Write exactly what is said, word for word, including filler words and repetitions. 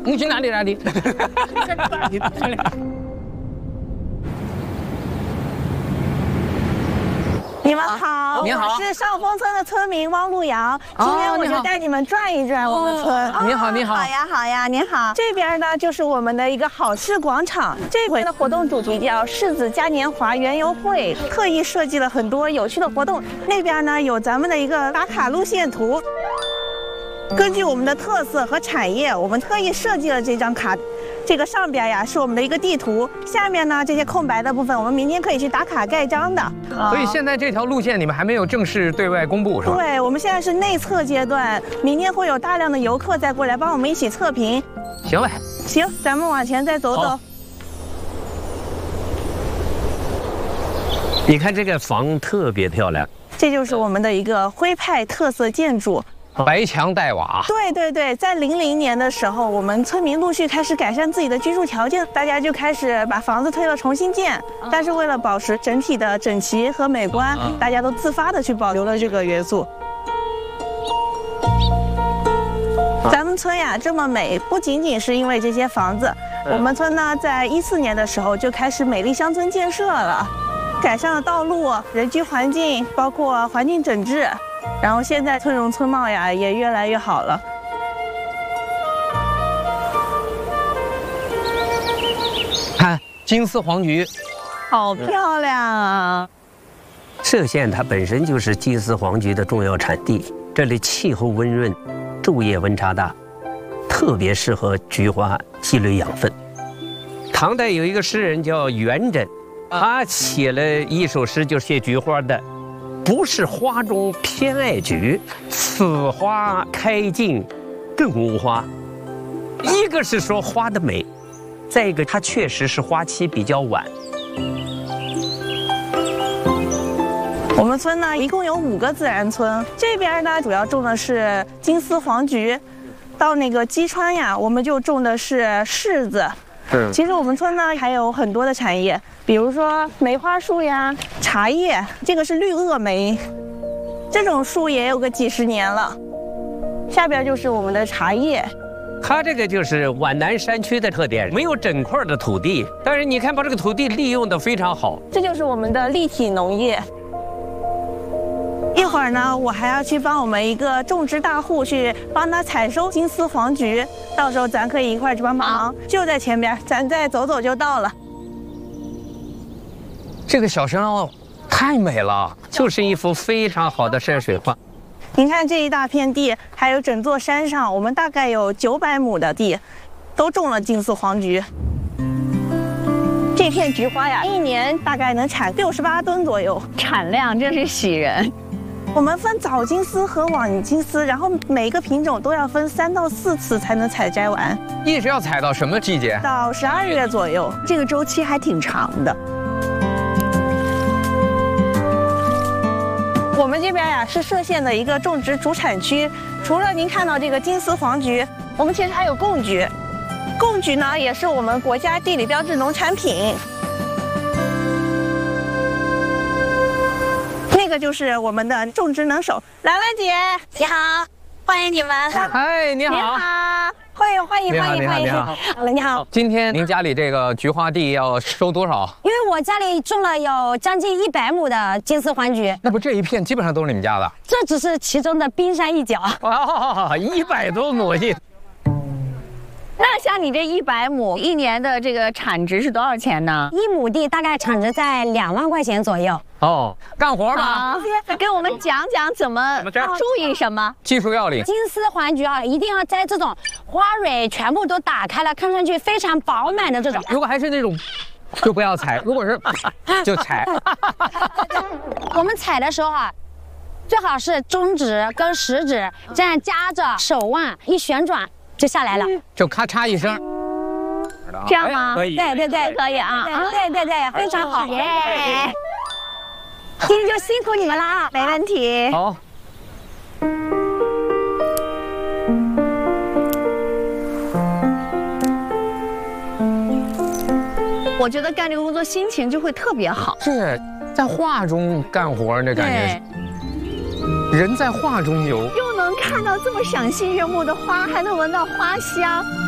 你去哪里哪里？ 你们好， 您好， 我是上峰村的村民汪路遥。今天我就带你们转一转我们村。 您好，您好。 好呀，好呀，您好。这边呢就是我们的一个好事广场，这回的活动主题叫柿子嘉年华园游会，特意设计了很多有趣的活动。那边呢有咱们的一个打卡路线图，根据我们的特色和产业，我们特意设计了这张卡。这个上边呀是我们的一个地图，下面呢这些空白的部分，我们明天可以去打卡盖章的。 所以现在这条路线你们还没有正式对外公布是吧？ 对，我们现在是内测阶段，明天会有大量的游客再过来帮我们一起测评。 行嘞， 行，咱们往前再走走。 你看这个房特别漂亮， 这就是我们的一个徽派特色建筑。 白墙带瓦， 对对对，在零零年的时候，我们村民陆续开始改善自己的居住条件，大家就开始把房子推了重新建。但是为了保持整体的整齐和美观，大家都自发的去保留了这个元素。咱们村呀这么美，不仅仅是因为这些房子，我们村呢在一四年的时候就开始美丽乡村建设了，改善了道路、人居环境，包括环境整治。然后现在村容村貌呀也越来越好了。 看金丝黄菊， 好漂亮啊！ 歙县它本身就是金丝黄菊的重要产地，这里气候温润，昼夜温差大，特别适合菊花积累养分。唐代有一个诗人叫元稹，他写了一首诗，就是写菊花的。不是花中偏爱菊，此花开尽更无花。一个是说花的美，再一个它确实是花期比较晚。 我们村呢一共有五个自然村，这边呢主要种的是金丝黄菊，到那个基川呀，我们就种的是柿子。嗯，其实我们村呢还有很多的产业，比如说梅花树呀、茶叶，这个是绿萼梅，这种树也有个几十年了。下边就是我们的茶叶， 它这个就是皖南山区的特点，没有整块的土地，但是你看把这个土地利用的非常好。 这就是我们的立体农业。一会儿呢，我还要去帮我们一个种植大户去帮他采收金丝黄菊，到时候咱可以一块儿去帮帮忙，就在前边，咱再走走就到了。 这个小山坳太美了， 就是一幅非常好的山水画。 您看这一大片地，还有整座山上，我们大概有九百亩的地，都种了金丝黄菊。这片菊花呀，一年大概能产六十八吨左右， 产量真是喜人。 我们分早金丝和晚金丝，然后每个品种都要分三到四次才能采摘完， 一直要采到什么季节？ 到十二月左右，这个周期还挺长的。我们这边呀是歙县的一个种植主产区，除了您看到这个金丝黄菊，我们其实还有贡菊。贡菊呢也是我们国家地理标志农产品。那个就是我们的种植能手，兰兰姐， 你好，欢迎你们。 嗨，你好。 你好，欢迎欢迎欢迎欢迎。 好了，你好。 今天您家里这个菊花地要收多少？ 因为我家里种了有将近一百亩的金丝黄菊。 那不这一片基本上都是你们家的？ 这只是其中的冰山一角。 哇，一百多亩地。 那像你这一百亩，一年的这个产值是多少钱呢？ 一亩地大概产值在两万块钱左右。 哦，干活吧。 啊，给我们讲讲怎么注意什么技术要领。 金丝黄菊啊，一定要在这种花蕊全部都打开了，看上去非常饱满的这种。 如果还是那种，就不要采；如果是，就采。 我们采的时候啊，最好是中指跟食指这样夹着手腕一旋转。就下来了， 就咔嚓一声， 这样吗？ 可以， 对对对， 可以啊， 对对对，非常好，耶！今天就辛苦你们了啊， 没问题。 好。 我觉得干这个工作心情就会特别好。 是在画中干活，那感觉。人在画中游。 又能看到这么赏心悦目的花，还能闻到花香。